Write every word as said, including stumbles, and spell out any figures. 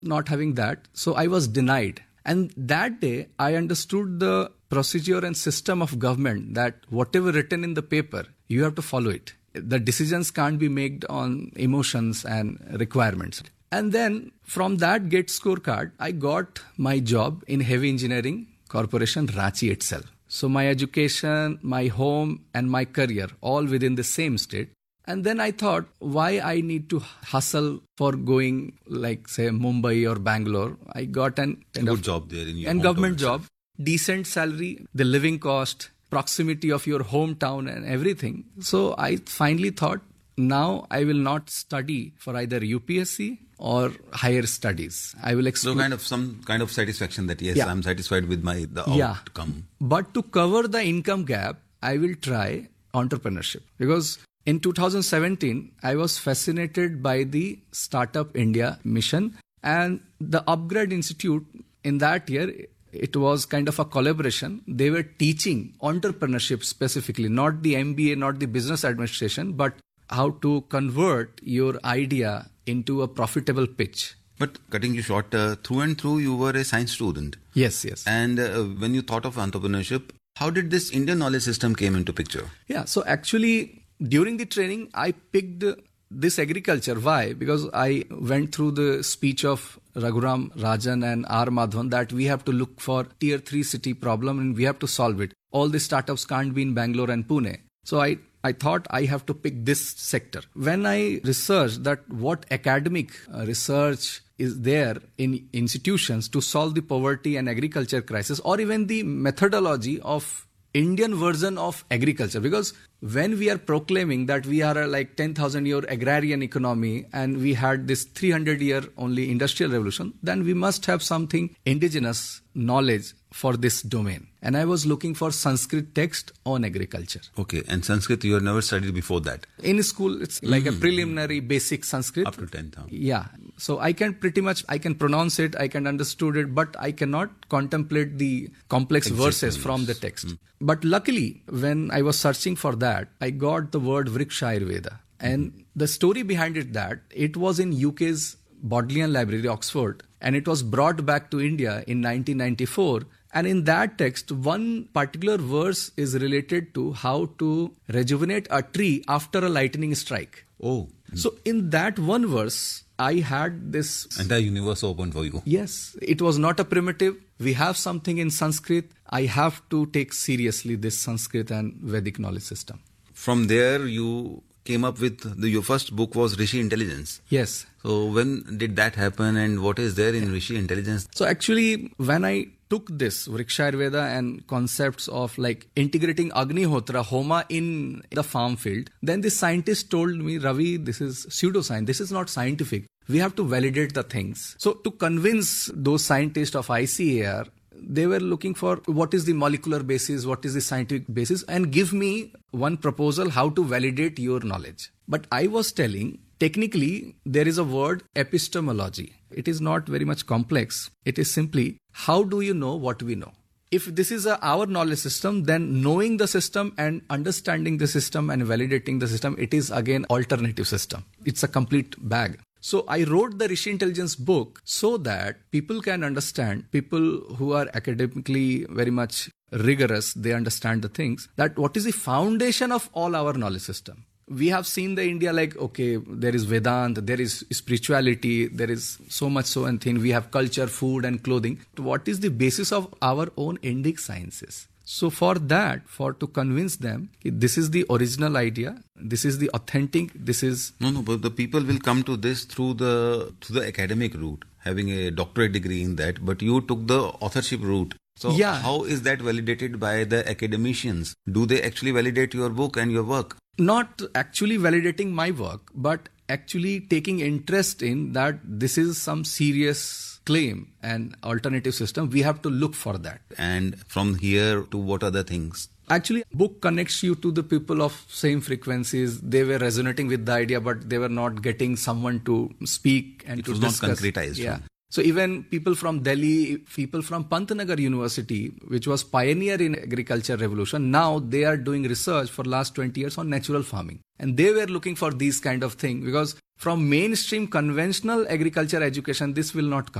not having that. So I was denied. And that day, I understood the procedure and system of government that whatever written in the paper, you have to follow it. The decisions can't be made on emotions and requirements. And then from that GATE scorecard, I got my job in Heavy Engineering Corporation, Ranchi itself. So my education, my home and my career, all within the same state. And then I thought, why I need to hustle for going like say Mumbai or Bangalore? I got an good of, job there in your and government job, itself. Decent salary, the living cost, proximity of your hometown and everything. So I finally thought, now I will not study for either U P S C or higher studies. I will explore. So kind of some kind of satisfaction that yes, yeah. I'm satisfied with my the yeah. outcome. But to cover the income gap, I will try entrepreneurship because in two thousand seventeen, I was fascinated by the Startup India mission and the Upgrade Institute. In that year, it was kind of a collaboration. They were teaching entrepreneurship specifically, not the M B A, not the business administration, but how to convert your idea into a profitable pitch. But cutting you short, uh, through and through, you were a science student. Yes, yes. And uh, when you thought of entrepreneurship, how did this Indian knowledge system came into picture? Yeah, so actually, during the training, I picked this agriculture. Why? Because I went through the speech of Raghuram Rajan and R. Madhavan that we have to look for tier three city problem and we have to solve it. All the startups can't be in Bangalore and Pune. So I, I thought I have to pick this sector. When I researched that what academic uh, research is there in institutions to solve the poverty and agriculture crisis, or even the methodology of Indian version of agriculture, because when we are proclaiming that we are a like ten thousand year agrarian economy and we had this three hundred year only industrial revolution, then we must have something indigenous knowledge for this domain. And I was looking for Sanskrit text on agriculture. Okay, and Sanskrit you have never studied before that? In school, it's like mm-hmm. a preliminary basic Sanskrit. Up to ten thousand. Yeah. So I can pretty much, I can pronounce it, I can understood it, but I cannot contemplate the complex exactly, verses yes. from the text. Mm. But luckily, when I was searching for that, I got the word Vriksha Ayurveda. And mm-hmm. the story behind it that it was in U K's Bodleian Library, Oxford, and it was brought back to India in nineteen ninety-four. And in that text, one particular verse is related to how to rejuvenate a tree after a lightning strike. Oh. So in that one verse, I had this... entire universe open for you. Yes. It was not a primitive. We have something in Sanskrit. I have to take seriously this Sanskrit and Vedic knowledge system. From there, you came up with, the, your first book was Rishi Intelligence. Yes. So when did that happen and what is there in Rishi Intelligence? So actually, when I took this Vriksha Ayurveda and concepts of like integrating Agnihotra, Homa in the farm field, then the scientist told me, Ravi, this is pseudoscience. This is not scientific. We have to validate the things. So to convince those scientists of I C A R, they were looking for what is the molecular basis, what is the scientific basis, and give me one proposal how to validate your knowledge. But I was telling, technically, there is a word epistemology. It is not very much complex. It is simply, how do you know what we know? If this is a, our knowledge system, then knowing the system and understanding the system and validating the system, it is again alternative system. It's a complete bag. So I wrote the Rishi Intelligence book so that people can understand, people who are academically very much rigorous, they understand the things, that what is the foundation of all our knowledge system. We have seen the India like, okay, there is Vedanta, there is spirituality, there is so much so and thing. We have culture, food and clothing. What is the basis of our own Indic sciences? So for that, for to convince them, this is the original idea, this is the authentic, this is... No, no, but the people will come to this through the through the academic route, having a doctorate degree in that, but you took the authorship route. So yeah. How is that validated by the academicians? Do they actually validate your book and your work? Not actually validating my work, but actually taking interest in that this is some serious claim and alternative system. We have to look for that. And from here to what other things? Actually, book connects you to the people of same frequencies. They were resonating with the idea, but they were not getting someone to speak and it to was discuss. Not concretized. Yeah. So even people from Delhi, people from Pantnagar University, which was pioneer in agriculture revolution, now they are doing research for last twenty years on natural farming. And they were looking for these kind of thing because from mainstream conventional agriculture education, this will not come.